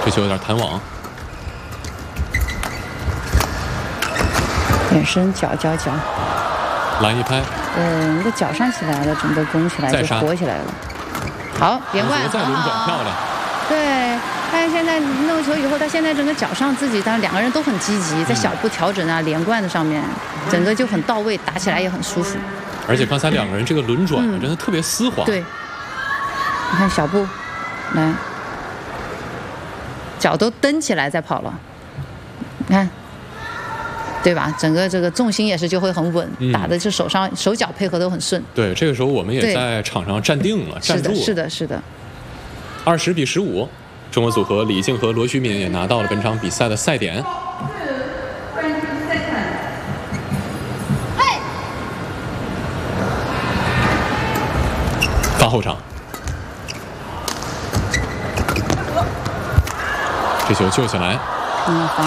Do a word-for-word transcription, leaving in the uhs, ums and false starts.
这球有点弹网。 远身脚脚脚， 拦一拍。 嗯，那脚上起来了，整个攻起来就活起来了。好，连贯， 再轮转漂亮。 对，但是现在弄球以后，他现在整个脚上自己，当然两个人都很积极，在小步调整啊、连贯的上面，整个就很到位，打起来也很舒服。 而且刚才两个人这个轮转、嗯、真的特别丝滑。 对，你看小步，来，脚都蹬起来再跑了，你看。对吧？整个这个重心也是就会很稳，嗯、打的是手上手脚配合都很顺。 对，这个时候我们也在场上站定了，站住了。 是的，是的， 二十比十五，中国组合李静和罗旭敏也拿到了本场比赛的赛点。发后场，这球救下来。 嗯。